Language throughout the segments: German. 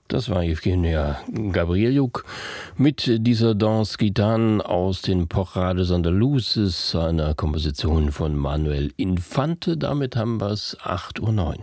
Das war Evgenia Gabrieliuk mit dieser Danse Gitane aus den Porrades Andaluces, einer Komposition von Manuel Infante. Damit haben wir es 8:09 Uhr.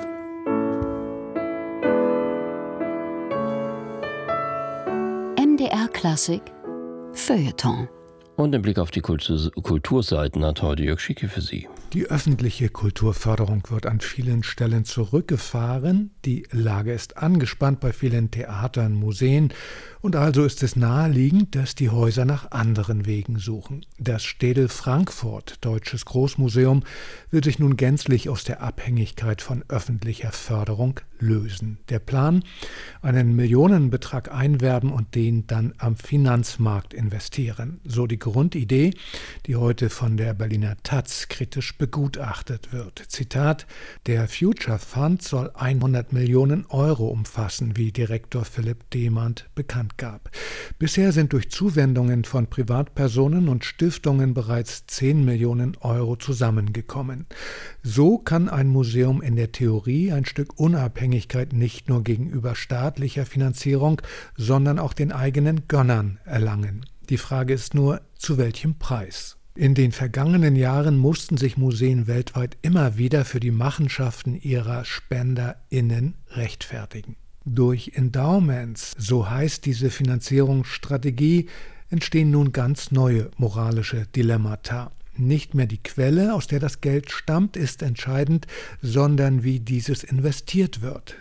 MDR Klassik Feuilleton. Und ein Blick auf die Kulturseiten hat heute Jörg Schicke für Sie. Die öffentliche Kulturförderung wird an vielen Stellen zurückgefahren. Die Lage ist angespannt bei vielen Theatern, Museen. Und also ist es naheliegend, dass die Häuser nach anderen Wegen suchen. Das Städel Frankfurt, Deutsches Großmuseum, will sich nun gänzlich aus der Abhängigkeit von öffentlicher Förderung lösen. Der Plan: einen Millionenbetrag einwerben und den dann am Finanzmarkt investieren. So die Grundidee, die heute von der Berliner Taz kritisch begutachtet wird. Zitat: Der Future Fund soll 100 Millionen Euro umfassen, wie Direktor Philipp Demand bekannt gab. Bisher sind durch Zuwendungen von Privatpersonen und Stiftungen bereits 10 Millionen Euro zusammengekommen. So kann ein Museum in der Theorie ein Stück Unabhängigkeit nicht nur gegenüber staatlicher Finanzierung, sondern auch den eigenen Gönnern erlangen. Die Frage ist nur, zu welchem Preis? In den vergangenen Jahren mussten sich Museen weltweit immer wieder für die Machenschaften ihrer SpenderInnen rechtfertigen. Durch Endowments, so heißt diese Finanzierungsstrategie, entstehen nun ganz neue moralische Dilemmata. Nicht mehr die Quelle, aus der das Geld stammt, ist entscheidend, sondern wie dieses investiert wird.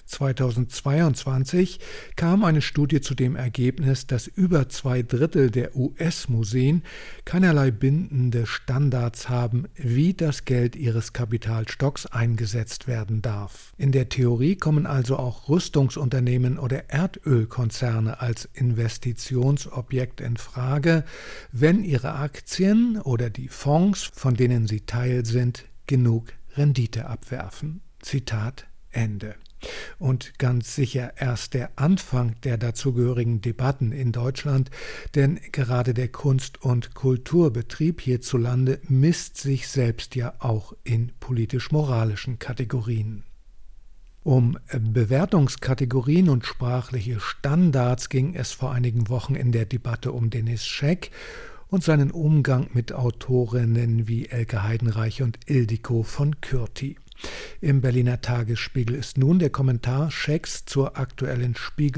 2022 kam eine Studie zu dem Ergebnis, dass über 2/3 der US-Museen keinerlei bindende Standards haben, wie das Geld ihres Kapitalstocks eingesetzt werden darf. In der Theorie kommen also auch Rüstungsunternehmen oder Erdölkonzerne als Investitionsobjekt in Frage, wenn ihre Aktien oder die Fonds, von denen sie Teil sind, genug Rendite abwerfen. Zitat Ende. Und ganz sicher erst der Anfang der dazugehörigen Debatten in Deutschland, denn gerade der Kunst- und Kulturbetrieb hierzulande misst sich selbst ja auch in politisch-moralischen Kategorien. Um Bewertungskategorien und sprachliche Standards ging es vor einigen Wochen in der Debatte um Denis Scheck und seinen Umgang mit Autorinnen wie Elke Heidenreich und Ildiko von Kürti. Im Berliner Tagesspiegel ist nun der Kommentar Schecks zur aktuellen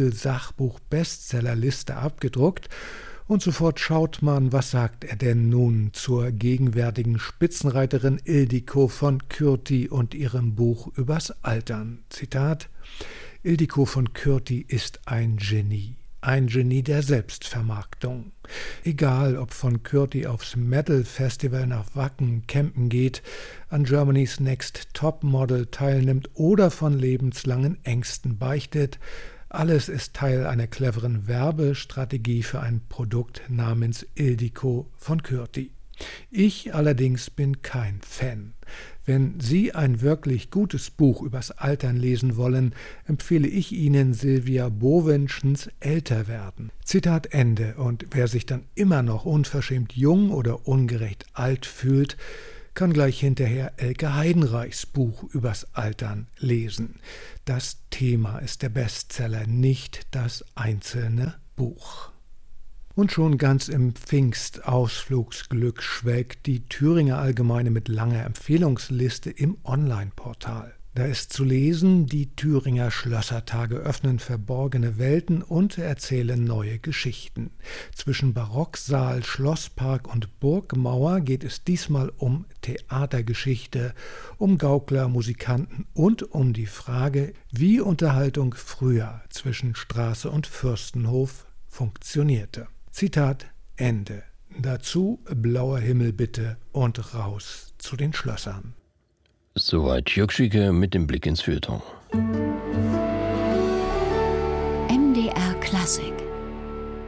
Spiegel-Sachbuch-Bestsellerliste abgedruckt und sofort schaut man, was sagt er denn nun zur gegenwärtigen Spitzenreiterin Ildiko von Kürti und ihrem Buch übers Altern. Zitat: Ildiko von Kürti ist ein Genie. Ein Genie der Selbstvermarktung. Egal, ob von Kürti aufs Metal-Festival nach Wacken campen geht, an Germany's Next Topmodel teilnimmt oder von lebenslangen Ängsten beichtet, alles ist Teil einer cleveren Werbestrategie für ein Produkt namens Ildiko von Kürti. Ich allerdings bin kein Fan. Wenn Sie ein wirklich gutes Buch übers Altern lesen wollen, empfehle ich Ihnen Silvia Bovenschens Älterwerden. Zitat Ende. Und wer sich dann immer noch unverschämt jung oder ungerecht alt fühlt, kann gleich hinterher Elke Heidenreichs Buch übers Altern lesen. Das Thema ist der Bestseller, nicht das einzelne Buch. Und schon ganz im Pfingstausflugsglück schwelgt die Thüringer Allgemeine mit langer Empfehlungsliste im Online-Portal. Da ist zu lesen: Die Thüringer Schlössertage öffnen verborgene Welten und erzählen neue Geschichten. Zwischen Barocksaal, Schlosspark und Burgmauer geht es diesmal um Theatergeschichte, um Gaukler, Musikanten und um die Frage, wie Unterhaltung früher zwischen Straße und Fürstenhof funktionierte. Zitat Ende. Dazu blauer Himmel bitte und raus zu den Schlössern. Soweit Jörg Schicke mit dem Blick ins Feuilleton. MDR Klassik.